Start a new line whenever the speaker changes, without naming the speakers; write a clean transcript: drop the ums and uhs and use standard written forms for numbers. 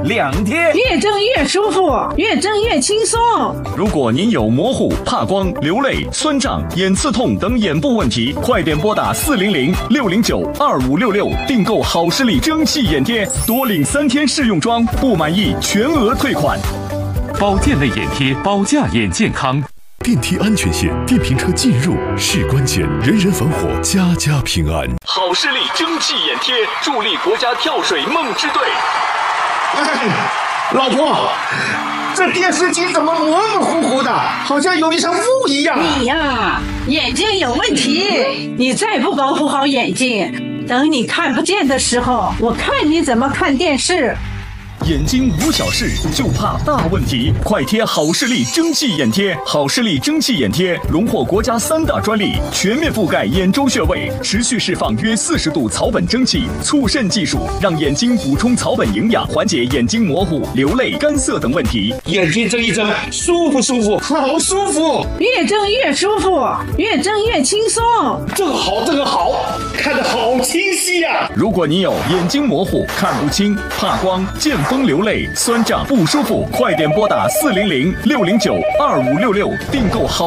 2贴，
越睁越舒服，越睁越轻松。
如果您有模糊、怕光、流泪、酸胀、眼刺痛等眼部问题，快点拨打400-609-2566订购好视力蒸汽眼贴，多领3天试用装，不满意全额退款。
保健类眼贴，保驾眼健康。
电梯安全线，电瓶车进入是关键，人人防火，家家平安。
好视力蒸汽眼贴，助力国家跳水梦之队。
老婆，这电视机怎么模模糊糊的，好像有一层雾一样。
你呀，眼睛有问题，你再不保护好眼睛，等你看不见的时候，我看你怎么看电视。
眼睛无小事，就怕大问题。快贴好视力蒸汽眼贴，好视力蒸汽眼贴荣获国家3大专利，全面覆盖眼周穴位，持续释放约40度草本蒸汽，促渗技术让眼睛补充草本营养，缓解眼睛模糊、流泪、干涩等问题。
眼睛睁一睁，舒不舒服？好舒服！
越睁越舒服，越睁越轻松。
这个好，看得好清晰呀！
如果你有眼睛模糊、看不清、怕光、见风流泪、酸胀不舒服，快点拨打400-609-2566订购好